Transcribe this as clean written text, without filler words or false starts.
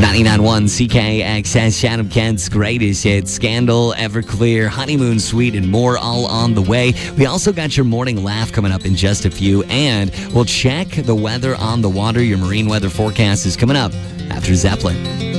99.1 CKXS, Chatham Kent's greatest hits, Scandal, Everclear, Honeymoon Suite, and more all on the way. We also got your morning laugh coming up in just a few, and we'll check the weather on the water. Your marine weather forecast is coming up after Zeppelin.